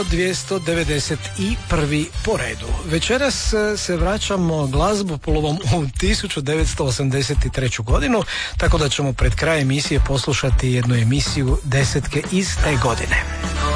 291. po redu. Večeras se vraćamo glazbopolovom u 1983. godinu, tako da ćemo pred kraj emisije poslušati jednu emisiju desetke iz te godine.